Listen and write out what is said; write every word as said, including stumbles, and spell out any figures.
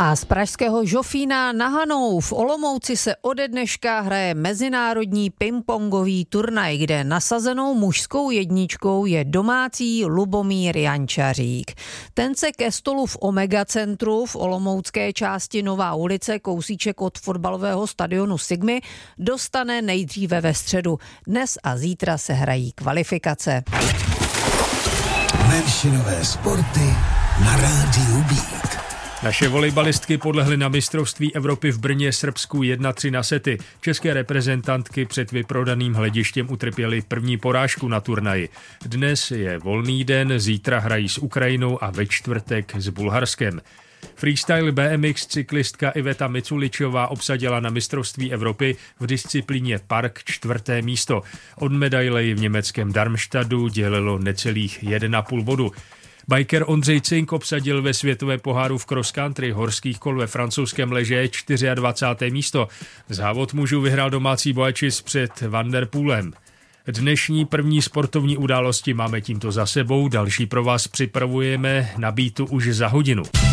A z pražského Žofína na Hanou v Olomouci se ode dneška hraje mezinárodní pingpongový turnaj, kde nasazenou mužskou jedničkou je domácí Lubomír Jančařík. Ten se ke stolu v Omega centru v olomoucké části Nová ulice, kousíček od fotbalového stadionu Sigmy, dostane nejdříve ve středu. Dnes a zítra se hrají kvalifikace. Menšinové sporty na rádiu Beat. Naše volejbalistky podlehly na mistrovství Evropy v Brně Srbsku jedna tři na sety. České reprezentantky před vyprodaným hledištěm utrpěly první porážku na turnaji. Dnes je volný den, zítra hrají s Ukrajinou a ve čtvrtek s Bulharskem. Freestyle B M X cyklistka Iveta Miculičová obsadila na mistrovství Evropy v disciplíně park čtvrté místo. Od medaile v německém Darmstadtu dělilo necelých jeden a půl bodu. Biker Ondřej Cink obsadil ve světové poháru v cross country horských kol ve francouzském Leže dvacáté čtvrté místo. Závod mužů vyhrál domácí Boačis před Van der Poelem. Dnešní první sportovní události máme tímto za sebou, další pro vás připravujeme na Beatu už za hodinu.